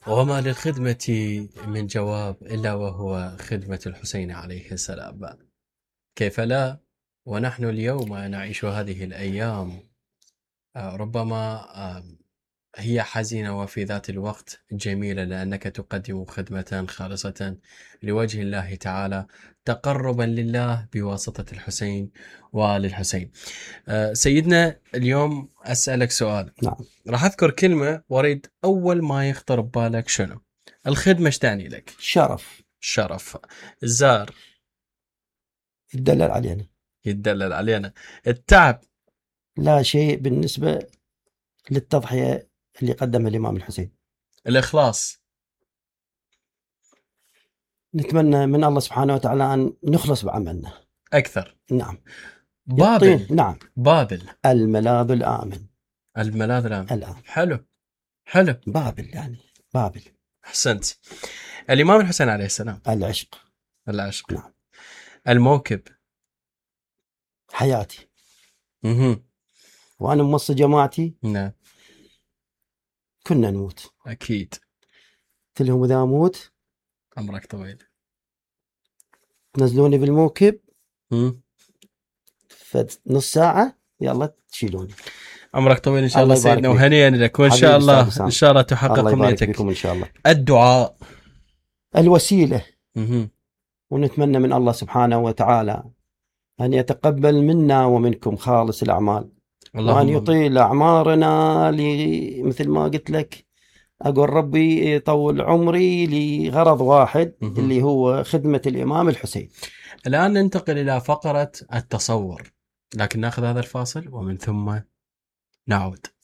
وما للخدمة من جواب إلا وهو خدمة الحسين عليه السلام. كيف لا ونحن اليوم نعيش هذه الأيام ربما هي حزينة وفي ذات الوقت جميلة، لأنك تقدم خدمة خالصة لوجه الله تعالى، تقربا لله بواسطة الحسين وللحسين. سيدنا اليوم أسألك سؤال. نعم. راح أذكر كلمة واريد أول ما يخطر ببالك شنو؟ الخدمة ايش تعني لك؟ شرف. الشرف. الزار يدلل علينا. يتدلل علينا. التعب لا شيء بالنسبة للتضحية اللي قدمها الإمام الحسين. الإخلاص. نتمنى من الله سبحانه وتعالى أن نخلص بعملنا أكثر. نعم. بابل. نعم. بابل الملاذ الآمن. الملاذ الآن. الآن حلو حلو. بابل يعني بابل. أحسنت. الإمام الحسين عليه السلام. العشق. العشق. نعم. الموكب. حياتي. مهم. وأنا موصي جماعتي نعم. كنا نموت. أكيد. قلت لهم إذا أموت عمرك طويل. تنزلوني بالموكب مم. فنص ساعة يلا تشيلوني. عمرك طويل إن شاء الله الله يبارك سيدنا، فيك. وهنيئا لك، وإن شاء حبيبي أستاذ الله حسام. إن شاء الله تحقق الله يبارك أمنيتك. فيكم إن شاء الله. الدعاء الوسيلة. مهم. ونتمنى من الله سبحانه وتعالى أن يتقبل منا ومنكم خالص الأعمال، وأن اللهم يطيل أعمارنا مثل ما قلت لك، أقول ربي يطول عمري لغرض واحد مهم. اللي هو خدمة الإمام الحسين. الآن ننتقل إلى فقرة التصور، لكن نأخذ هذا الفاصل ومن ثم نعود.